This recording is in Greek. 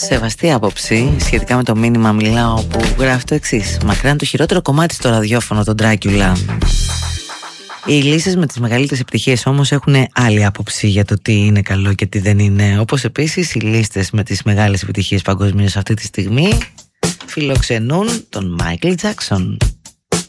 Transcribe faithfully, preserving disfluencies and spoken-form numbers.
Σεβαστή άποψη σχετικά με το μήνυμα μιλάω, που γράφει το εξής: μακράν το χειρότερο κομμάτι στο ραδιόφωνο, τον Dracula. Οι λύσεις με τις μεγαλύτερες επιτυχίες όμως έχουν άλλη άποψη για το τι είναι καλό και τι δεν είναι. Όπως επίσης οι λίστες με τις μεγάλες επιτυχίες παγκοσμίως αυτή τη στιγμή φιλοξενούν τον Michael Jackson.